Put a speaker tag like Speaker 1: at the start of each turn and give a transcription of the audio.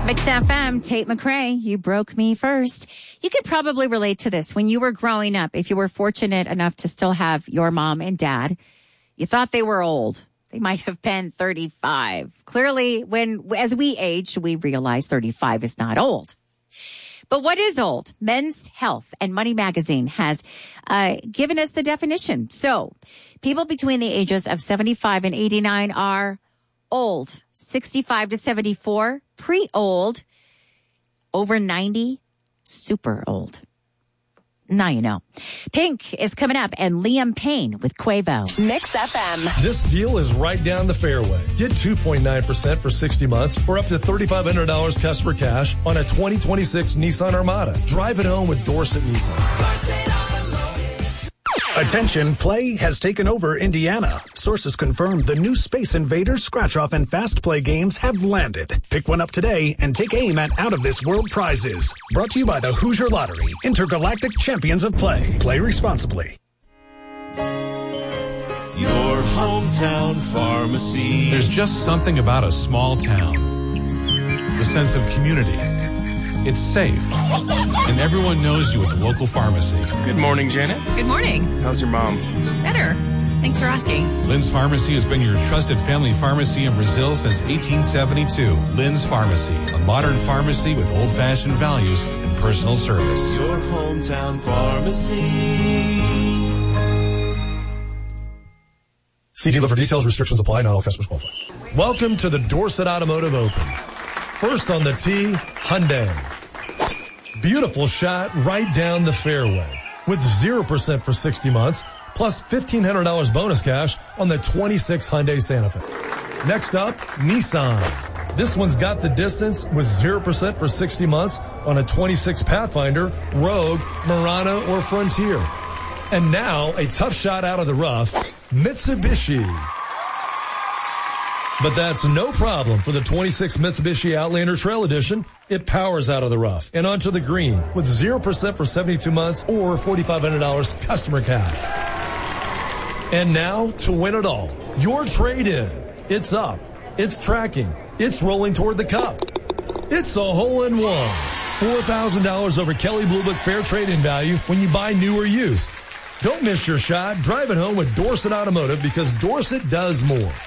Speaker 1: Mix FM, Tate McRae, You Broke Me First. You could probably relate to this. When you were growing up, if you were fortunate enough to still have your mom and dad, you thought they were old. They might have been 35. Clearly, as we age, we realize 35 is not old. But what is old? Men's Health and Money Magazine has given us the definition. So, people between the ages of 75 and 89 are old. 65 to 74, pre-old. Over 90, super old. Now you know. Pink is coming up and Liam Payne with Quavo.
Speaker 2: Mix FM.
Speaker 3: This deal is right down the fairway. Get 2.9% for 60 months for up to $3,500 customer cash on a 2026 Nissan Armada. Drive it home with Dorset Nissan.
Speaker 4: Attention, play has taken over Indiana. Sources confirm the new Space Invaders, Scratch-Off, and Fast Play games have landed. Pick one up today and take aim at out-of-this-world prizes. Brought to you by the Hoosier Lottery, Intergalactic Champions of Play. Play responsibly.
Speaker 5: Your hometown pharmacy.
Speaker 6: There's just something about a small town. The sense of community. It's safe. And everyone knows you at the local pharmacy.
Speaker 7: Good morning, Janet.
Speaker 8: Good morning.
Speaker 7: How's your mom?
Speaker 8: Better. Thanks for asking.
Speaker 6: Lynn's Pharmacy has been your trusted family pharmacy in Brazil since 1872. Lynn's Pharmacy, a modern pharmacy with old-fashioned values and personal service.
Speaker 5: Your hometown pharmacy.
Speaker 3: See dealer for details. Restrictions apply. Not all customers qualify. Welcome to the Dorset Automotive Open. First on the tee, Hyundai. Beautiful shot right down the fairway with 0% for 60 months plus $1,500 bonus cash on the 26 Hyundai Santa Fe. Next up, Nissan. This one's got the distance with 0% for 60 months on a 26 Pathfinder, Rogue, Murano, or Frontier. And now a tough shot out of the rough, Mitsubishi. But that's no problem for the 26 Mitsubishi Outlander Trail Edition. It powers out of the rough and onto the green with 0% for 72 months or $4,500 customer cash. And now to win it all, your trade-in. It's up. It's tracking. It's rolling toward the cup. It's a hole-in-one. $4,000 over Kelly Blue Book fair trade-in value when you buy new or used. Don't miss your shot. Drive it home with Dorset Automotive because Dorset does more.